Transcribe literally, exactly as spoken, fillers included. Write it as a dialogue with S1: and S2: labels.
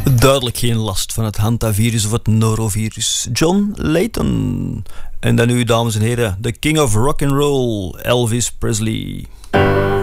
S1: Duidelijk geen last van het hantavirus of het norovirus. John Layton. En dan nu, dames en heren, de King of Rock and Roll, Elvis Presley.